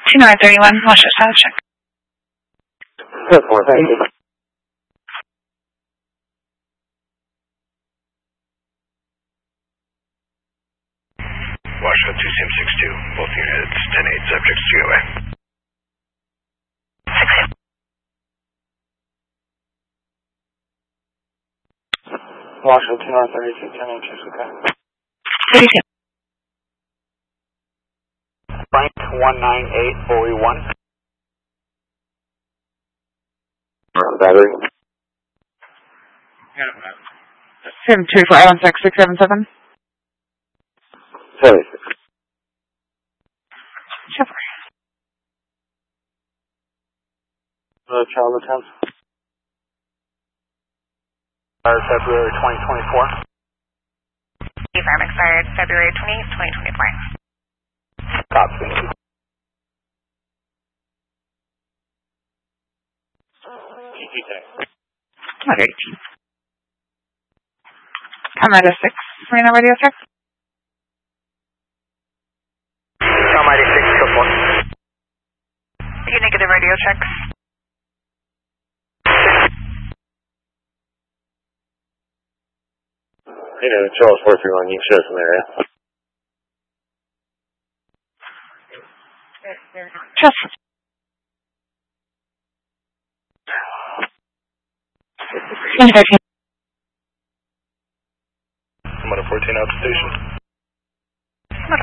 2931, what's your status check? 10-4, thank you. Washington 2-Sim 6-2, both units, 10-8, subjects GOA. Washington 2-32, 10-8, checks, okay. 32. Frank 198, Bowie 1. Battery. 724, Island 6677. 76. Sure. Child attempt. February 2024. Firm expired February 20th, 2024. Copy. What 18? Commander 6, Marina Radio 6. Almighty 6, support. You negative radio checks. Charles 431, you can show us an area. Just.